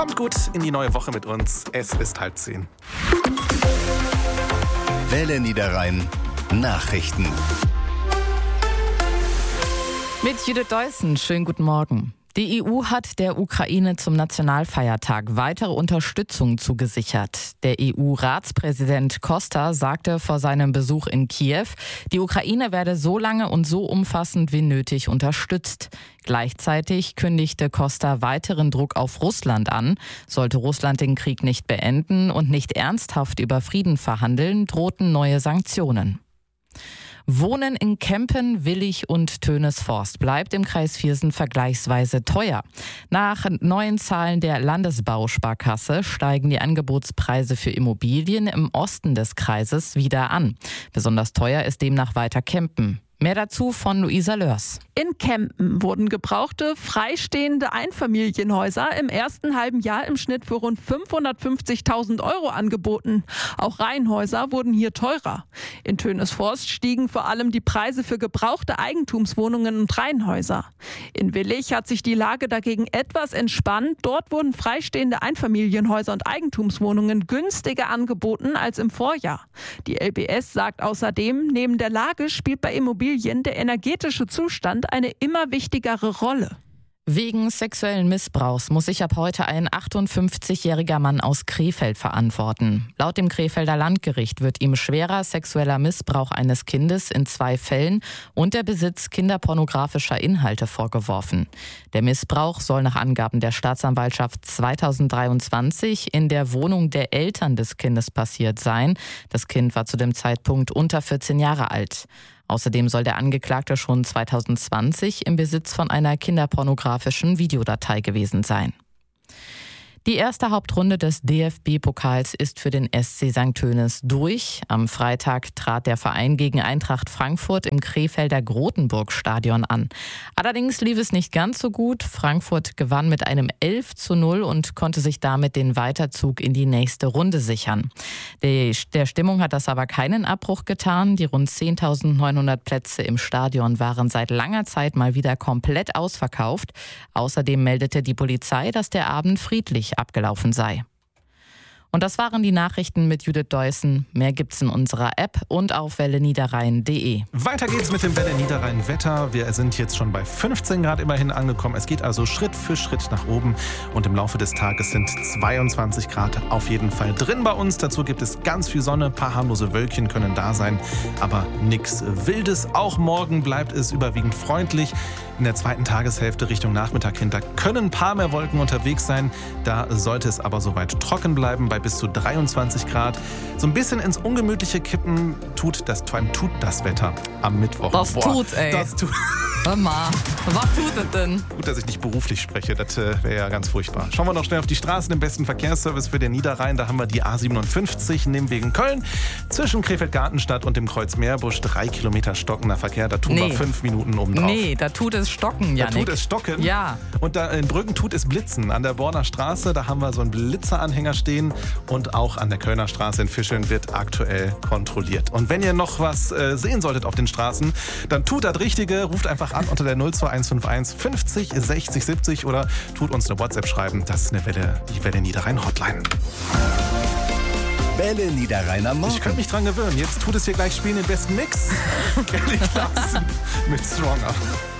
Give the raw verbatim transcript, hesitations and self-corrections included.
Kommt gut in die neue Woche mit uns. Es ist halb zehn. Welle Niederrhein Nachrichten. Mit Judith Deussen, schönen guten Morgen. Die E U hat der Ukraine zum Nationalfeiertag weitere Unterstützung zugesichert. Der E U-Ratspräsident Costa sagte vor seinem Besuch in Kiew, die Ukraine werde so lange und so umfassend wie nötig unterstützt. Gleichzeitig kündigte Costa weiteren Druck auf Russland an. Sollte Russland den Krieg nicht beenden und nicht ernsthaft über Frieden verhandeln, drohten neue Sanktionen. Wohnen in Kempen, Willich und Tönesforst bleibt im Kreis Viersen vergleichsweise teuer. Nach neuen Zahlen der Landesbausparkasse steigen die Angebotspreise für Immobilien im Osten des Kreises wieder an. Besonders teuer ist demnach weiter Kempen. Mehr dazu von Luisa Lörs. In Kempen wurden gebrauchte, freistehende Einfamilienhäuser im ersten halben Jahr im Schnitt für rund fünfhundertfünfzigtausend Euro angeboten. Auch Reihenhäuser wurden hier teurer. In Tönesforst stiegen vor allem die Preise für gebrauchte Eigentumswohnungen und Reihenhäuser. In Willich hat sich die Lage dagegen etwas entspannt. Dort wurden freistehende Einfamilienhäuser und Eigentumswohnungen günstiger angeboten als im Vorjahr. Die L B S sagt außerdem, neben der Lage spielt bei Immobilien der energetische Zustand eine immer wichtigere Rolle. Wegen sexuellen Missbrauchs muss sich ab heute ein achtundfünfzigjähriger Mann aus Krefeld verantworten. Laut dem Krefelder Landgericht wird ihm schwerer sexueller Missbrauch eines Kindes in zwei Fällen und der Besitz kinderpornografischer Inhalte vorgeworfen. Der Missbrauch soll nach Angaben der Staatsanwaltschaft zweitausenddreiundzwanzig in der Wohnung der Eltern des Kindes passiert sein. Das Kind war zu dem Zeitpunkt unter vierzehn Jahre alt. Außerdem soll der Angeklagte schon zweitausendzwanzig im Besitz von einer kinderpornografischen Videodatei gewesen sein. Die erste Hauptrunde des D F B-Pokals ist für den S C Sankt Tönis durch. Am Freitag trat der Verein gegen Eintracht Frankfurt im Krefelder Grotenburg-Stadion an. Allerdings lief es nicht ganz so gut. Frankfurt gewann mit einem elf zu null und konnte sich damit den Weiterzug in die nächste Runde sichern. Die, der Stimmung hat das aber keinen Abbruch getan. Die rund zehntausendneunhundert Plätze im Stadion waren seit langer Zeit mal wieder komplett ausverkauft. Außerdem meldete die Polizei, dass der Abend friedlich abgelaufen sei. Und das waren die Nachrichten mit Judith Deussen. Mehr gibt's in unserer App und auf welle niederrhein punkt de. Weiter geht's mit dem Welle Niederrhein Wetter. Wir sind jetzt schon bei fünfzehn Grad immerhin angekommen. Es geht also Schritt für Schritt nach oben und im Laufe des Tages sind zweiundzwanzig Grad auf jeden Fall drin bei uns. Dazu gibt es ganz viel Sonne, ein paar harmlose Wölkchen können da sein, aber nichts Wildes. Auch morgen bleibt es überwiegend freundlich. In der zweiten Tageshälfte Richtung Nachmittag hin, da können ein paar mehr Wolken unterwegs sein. Da sollte es aber soweit trocken bleiben bei bis zu dreiundzwanzig Grad. So ein bisschen ins Ungemütliche kippen tut das, tut das Wetter am Mittwoch. Das Boah, tut, ey. Das tut. Hör mal, was tut das denn? Gut, dass ich nicht beruflich spreche, das äh, wäre ja ganz furchtbar. Schauen wir noch schnell auf die Straßen, im besten Verkehrsservice für den Niederrhein. Da haben wir die A siebenundfünfzig, Nimwegen Köln, zwischen Krefeld-Gartenstadt und dem Kreuz Meerbusch. Drei Kilometer stockender Verkehr, da tun Nee. wir fünf Minuten obendrauf. Nee, da tut es stocken, Da Janik. tut es stocken. Ja. Und da in Brüggen tut es blitzen. An der Borner Straße, da haben wir so einen Blitzeranhänger stehen. Und auch an der Kölner Straße in Fischeln wird aktuell kontrolliert. Und wenn ihr noch was äh, sehen solltet auf den Straßen, dann tut das Richtige. Ruft einfach an unter der null zwei eins fünf eins fünfzig sechzig siebzig oder tut uns eine WhatsApp schreiben. Das ist eine Welle, die Welle Niederrhein Hotline. Welle Niederrheiner Morgen. Ich könnte mich dran gewöhnen. Jetzt tut es hier gleich spielen den besten Mix. Kelly Clarkson mit Stronger.